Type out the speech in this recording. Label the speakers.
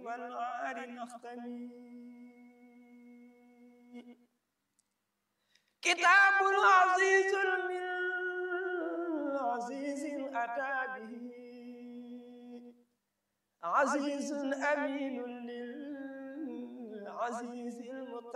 Speaker 1: والعار نختمي كتاب عزيز من عزيز أتى به عزيز أمين للعزيز